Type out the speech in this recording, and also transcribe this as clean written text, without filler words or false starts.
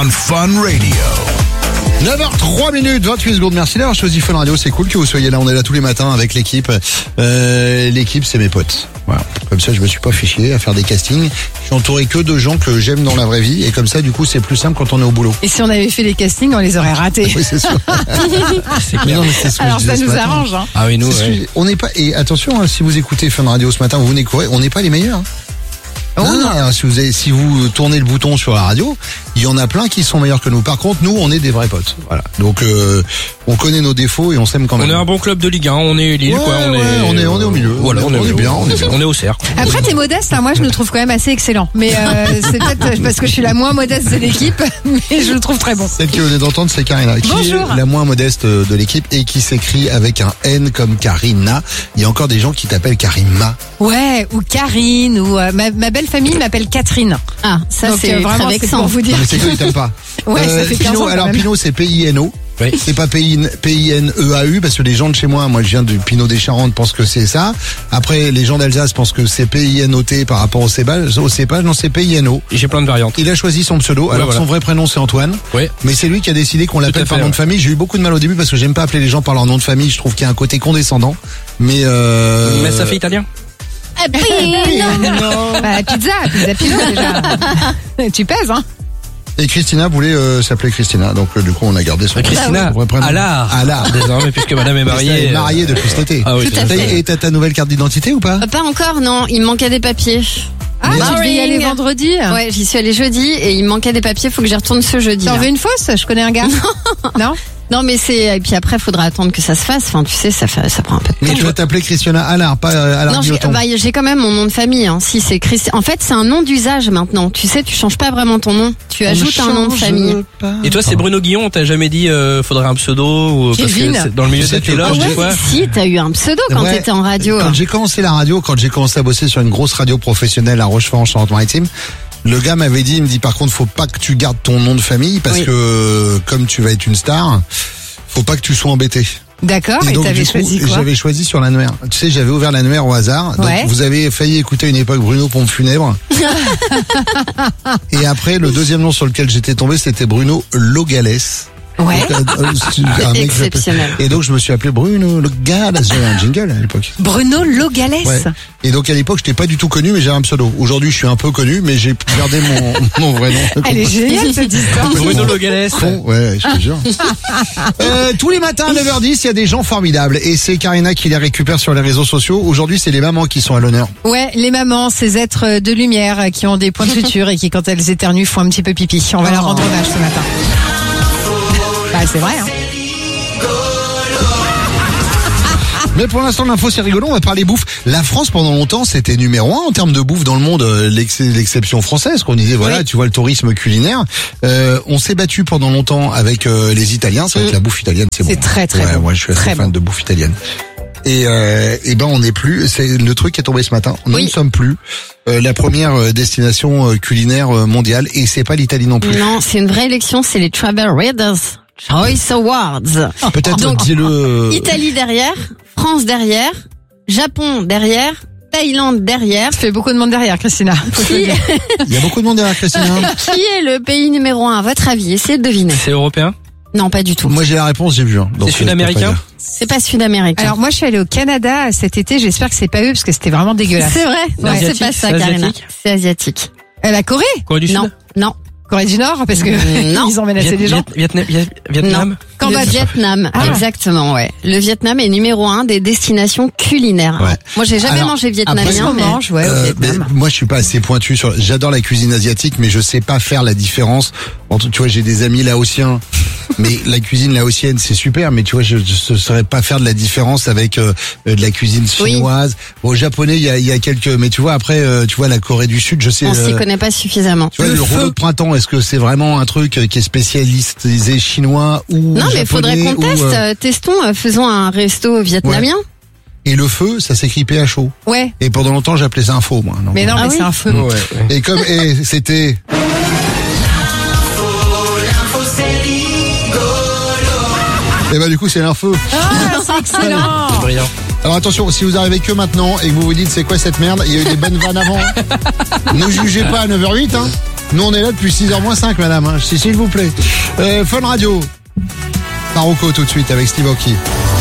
on Fun Radio. 9h03, 28 secondes. Merci d'avoir choisi Fun Radio. C'est cool que vous soyez là. On est là tous les matins avec l'équipe. L'équipe, c'est mes potes. Voilà. Comme ça, je me suis pas fait chier à faire des castings. Je suis entouré que de gens que j'aime dans la vraie vie. Et comme ça, du coup, c'est plus simple quand on est au boulot. Et si on avait fait les castings, on les aurait ratés. Oui, c'est sûr. C'est clair. Alors ça nous arrange. Hein. Ah oui, nous, ouais. On n'est pas. Et attention, hein, si vous écoutez Fun Radio ce matin, vous venez courir. On n'est pas les meilleurs. Hein. Oh non. Si vous tournez le bouton sur la radio, il y en a plein qui sont meilleurs que nous. Par contre, nous, on est des vrais potes. Voilà. Donc, on connaît nos défauts et on s'aime quand même. On est un bon club de Ligue 1, on est Lille, quoi. On est au milieu. Voilà, on est bien. On est au cercle. Après, t'es modeste, hein. Moi je le trouve quand même assez excellent. Mais c'est peut-être parce que je suis la moins modeste de l'équipe, mais je le trouve très bon. Celle qui venait d'entendre, c'est Karina, qui Bonjour. est la moins modeste de l'équipe et qui s'écrit avec un N comme Karina. Il y a encore des gens qui t'appellent Karima. Ouais, ou Karine, ou ma belle famille m'appelle Catherine. Ah, ça Donc, c'est vraiment, très c'est vexant. pour vous dire. Mais c'est que ils t'aiment pas. Ouais, ça fait 15 Pinot, ans quand alors même. Pinot, c'est P-I-N-O. Oui. C'est pas P-I-N-E-A-U parce que les gens de chez moi je viens du Pinot des Charentes, pensent que c'est ça. Après, les gens d'Alsace pensent que c'est P-I-N-O-T par rapport au cépage. Non, c'est P-I-N-O. J'ai plein de variantes. Il a choisi son pseudo. Alors voilà. son vrai prénom c'est Antoine. Oui. Mais c'est lui qui a décidé qu'on l'appelle à par fait, nom de famille. J'ai eu beaucoup de mal au début parce que j'aime pas appeler les gens par leur nom de famille. Je trouve qu'il y a un côté condescendant. Mais ça fait italien. non. Bah, pizza Pinot déjà. Tu pèses, hein. Et Christina voulait s'appeler Christina. Donc du coup on a gardé son Christina, vrai prénom. Allard. Désormais, puisque madame est mariée. Elle est mariée depuis cet été. Ah oui, Tout à fait. Et t'as ta nouvelle carte d'identité ou pas? Pas encore, non. Il me manquait des papiers. Ah, tu devais y aller vendredi. Ouais, j'y suis allée jeudi et il me manquait des papiers. Faut que j'y retourne ce jeudi. T'en là. veux une fausse? Je connais un gars. Non? Non, mais et puis après, faudra attendre que ça se fasse. Enfin, tu sais, ça prend un peu de temps. Mais tu vas t'appeler Christina Allard, pas Allard Non, Guilloton. j'ai quand même mon nom de famille. Hein. Si c'est En fait, c'est un nom d'usage maintenant. Tu sais, tu changes pas vraiment ton nom. Tu ajoutes un nom de famille. Et toi, c'est Bruno Guillon, on t'a jamais dit faudrait un pseudo ou parce Kevin. que c'est dans le milieu Tu sais de que- tes loges, Ah des fois. Si, t'as eu un pseudo quand Ouais. t'étais en radio. Quand j'ai commencé la radio, quand j'ai commencé à bosser sur une grosse radio professionnelle à Rochefort en Charente-Maritime, le gars m'avait dit, il me dit par contre faut pas que tu gardes ton nom de famille parce Oui. que comme tu vas être une star, faut pas que tu sois embêté. D'accord, et donc t'avais du coup, choisi quoi? j'avais choisi sur l'annuaire. Tu sais, j'avais ouvert l'annuaire au hasard. Donc Ouais. vous avez failli écouter à une époque Bruno Pompe Funèbre. Et après, le deuxième nom sur lequel j'étais tombé, c'était Bruno Logalès. Ouais. Un mec qui s'appelle- Exceptionnel. Et donc je me suis appelé Bruno Logalès. J'avais un jingle à l'époque. Bruno Logalès. Ouais. Et donc à l'époque, je t'ai pas du tout connu, mais j'avais un pseudo. Aujourd'hui, je suis un peu connu, mais j'ai gardé mon vrai nom. Elle est géniale cette histoire. Bruno Logalès. Con, ouais, je te jure. Tous les matins à 9h10, il y a des gens formidables. Et c'est Karina qui les récupère sur les réseaux sociaux. Aujourd'hui, c'est les mamans qui sont à l'honneur. Ouais, les mamans, ces êtres de lumière qui ont des points de suture et qui, quand elles éternuent, font un petit peu pipi. On va leur rendre hommage ce matin. Bah, c'est vrai, hein. Mais pour l'instant, l'info, c'est rigolo. On va parler bouffe. La France, pendant longtemps, c'était numéro 1 en termes de bouffe dans le monde. L'exception française, qu'on disait, voilà, Oui. tu vois, le tourisme culinaire. On s'est battu pendant longtemps avec les Italiens. C'est vrai que la bouffe italienne, c'est bon. C'est très, très ouais, bon. moi, je suis assez Très fan bon. de bouffe italienne. Et ben, on n'est plus. C'est le truc qui est tombé ce matin. Nous Oui. ne sommes plus la première destination culinaire mondiale. Et c'est pas l'Italie non plus. Non, c'est une vraie élection. C'est les Travel Readers Choice Awards. Peut-être Donc, dis-le. Italie derrière, France derrière, Japon derrière, Thaïlande derrière. Ça fait beaucoup de monde derrière, Christina. Qui, Il y a beaucoup de monde derrière Christina. qui est le pays numéro 1 à votre avis? Essayez de deviner. C'est européen? Non, pas du tout. Moi, j'ai la réponse, j'ai vu. Hein. Donc, C'est sud-américain? je peux pas dire. C'est pas sud-américain. Alors moi je suis allée au Canada cet été, j'espère que c'est pas eux parce que c'était vraiment dégueulasse. C'est vrai. Non, c'est Asiatique, pas ça, c'est Karina. asiatique C'est asiatique. La Corée? Corée du Non, Sud? non. Corée du Nord parce que Non. ils ont menacé des gens. Vietnam? Non. Cambodge. Le Vietnam, Ah. exactement, ouais. Le Vietnam est numéro 1 des destinations culinaires. Ouais. Moi, j'ai jamais Alors, mangé après, Qu'est-ce vietnamien, qu'on mais mange, ouais, au Vietnam. mais moi, je suis pas assez pointu sur. J'adore la cuisine asiatique, mais je sais pas faire la différence entre. Tu vois, j'ai des amis laotiens, mais la cuisine laotienne, c'est super, mais tu vois, je saurais pas faire de la différence avec de la cuisine Oui. chinoise. Au japonais, il y a quelques. Mais tu vois, après, tu vois, la Corée du Sud, je sais. on s'y connaît pas suffisamment. Tu vois, le rouleau de printemps, est-ce que c'est vraiment un truc qui est spécialisé chinois ou Non, mais faudrait japonais qu'on ou, teste. Testons, faisons un resto vietnamien. Et le feu, ça s'écrit PHO. Ouais. Et pendant longtemps, j'appelais ça un faux, moi. Donc, Mais non, Ah mais oui. c'est un feu. Et comme c'était. Et bah du coup c'est l'info. Ah, c'est excellent. Brillant. Alors attention, si vous arrivez que maintenant et que vous vous dites c'est quoi cette merde, il y a eu des bonnes vannes avant. Ne jugez pas à 9h08 hein. Nous, on est là depuis 6h moins 5, madame. S'il vous plaît. Fun Radio. Marocco tout de suite avec Steve Aoki.